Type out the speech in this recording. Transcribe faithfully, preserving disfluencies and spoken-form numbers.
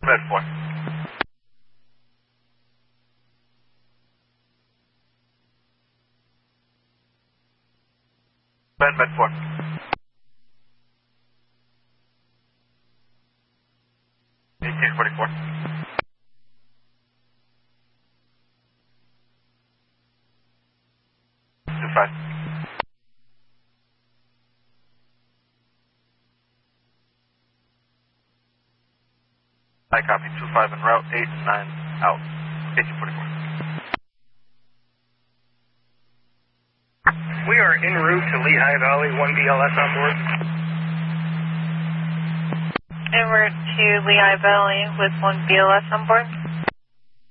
Med four. Med, Med four. eighteen forty-four. two five. I copy, two five en route, eight nine out, eighteen forty-four. We are en route to Lehigh Valley, one B L S on board. En route to Lehigh Valley with one B L S on board.